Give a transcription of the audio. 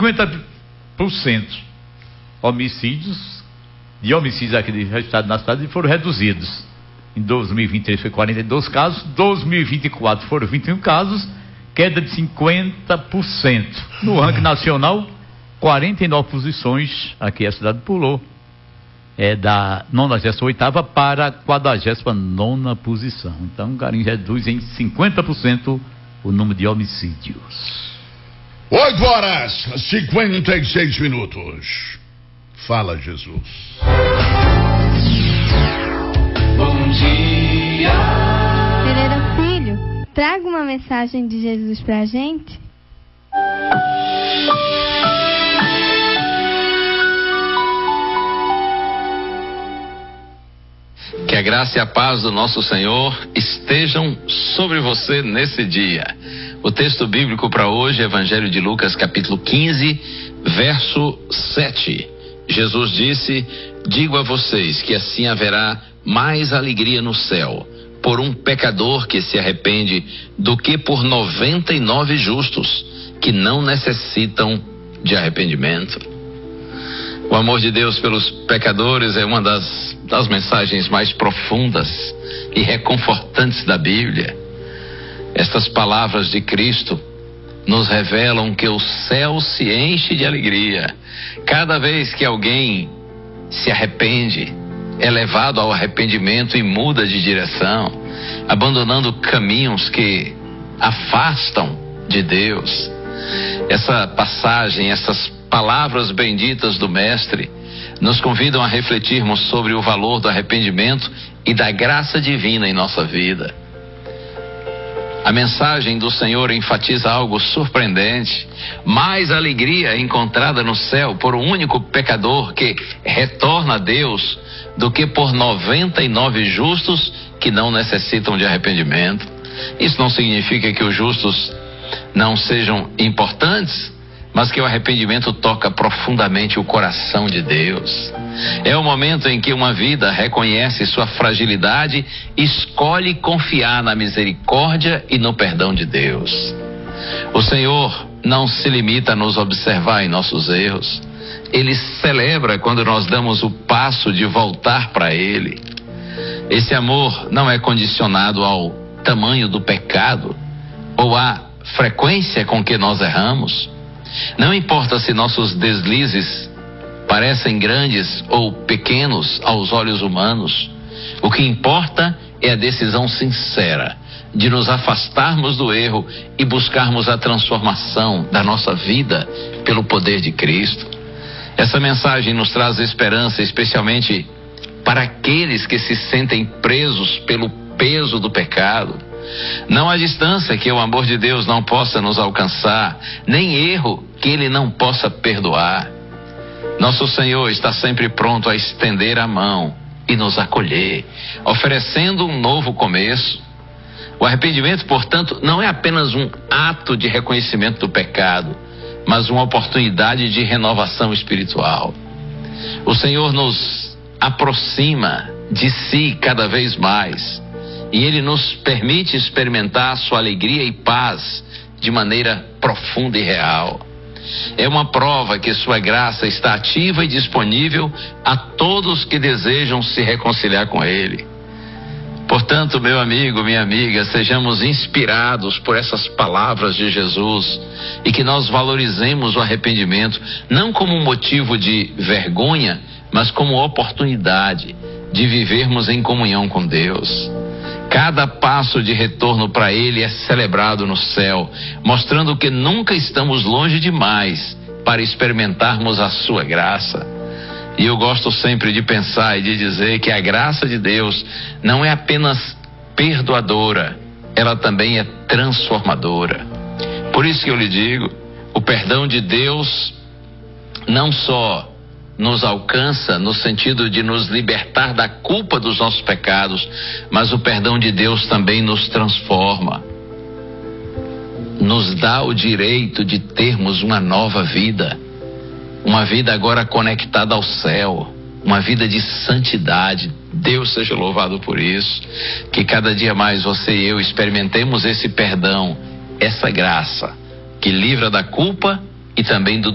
50% de homicídios aqui registrados na cidade foram reduzidos. Em 2023 foi 42 casos, 2024 foram 21 casos, queda de 50%. No ranking nacional, 49 posições, aqui a cidade pulou. Da 98ª para a 49ª posição. Então, Garim reduz em 50% o número de homicídios. 8h56. Fala, Jesus. Bom dia. Pereira Filho, traga uma mensagem de Jesus pra gente. Que a graça e a paz do nosso Senhor estejam sobre você nesse dia. O texto bíblico para hoje é Evangelho de Lucas, capítulo 15, verso 7. Jesus disse: digo a vocês que assim haverá mais alegria no céu por um pecador que se arrepende do que por 99 justos que não necessitam de arrependimento. O amor de Deus pelos pecadores é uma das mensagens mais profundas e reconfortantes da Bíblia. Estas palavras de Cristo nos revelam que o céu se enche de alegria cada vez que alguém se arrepende, é levado ao arrependimento e muda de direção, abandonando caminhos que afastam de Deus. Essa passagem, essas palavras benditas do Mestre nos convidam a refletirmos sobre o valor do arrependimento e da graça divina em nossa vida. A mensagem do Senhor enfatiza algo surpreendente: mais alegria encontrada no céu por um único pecador que retorna a Deus do que por 99 justos que não necessitam de arrependimento. Isso não significa que os justos não sejam importantes, mas que o arrependimento toca profundamente o coração de Deus. É o momento em que uma vida reconhece sua fragilidade e escolhe confiar na misericórdia e no perdão de Deus. O Senhor não se limita a nos observar em nossos erros. Ele celebra quando nós damos o passo de voltar para Ele. Esse amor não é condicionado ao tamanho do pecado ou à frequência com que nós erramos. Não importa se nossos deslizes parecem grandes ou pequenos aos olhos humanos. O que importa é a decisão sincera de nos afastarmos do erro e buscarmos a transformação da nossa vida pelo poder de Cristo. Essa mensagem nos traz esperança, especialmente para aqueles que se sentem presos pelo peso do pecado. Não há distância que o amor de Deus não possa nos alcançar, nem erro que Ele não possa perdoar. Nosso Senhor está sempre pronto a estender a mão e nos acolher, oferecendo um novo começo. O arrependimento, portanto, não é apenas um ato de reconhecimento do pecado, mas uma oportunidade de renovação espiritual. O Senhor nos aproxima de si cada vez mais, e Ele nos permite experimentar sua alegria e paz de maneira profunda e real. É uma prova que sua graça está ativa e disponível a todos que desejam se reconciliar com Ele. Portanto, meu amigo, minha amiga, sejamos inspirados por essas palavras de Jesus e que nós valorizemos o arrependimento não como um motivo de vergonha, mas como oportunidade de vivermos em comunhão com Deus. Cada passo de retorno para Ele é celebrado no céu, mostrando que nunca estamos longe demais para experimentarmos a sua graça. E eu gosto sempre de pensar e de dizer que a graça de Deus não é apenas perdoadora, ela também é transformadora. Por isso que eu lhe digo, o perdão de Deus não só nos alcança no sentido de nos libertar da culpa dos nossos pecados, mas o perdão de Deus também nos transforma, nos dá o direito de termos uma nova vida, uma vida agora conectada ao céu, uma vida de santidade. Deus seja louvado por isso, que cada dia mais você e eu experimentemos esse perdão, essa graça que livra da culpa e também do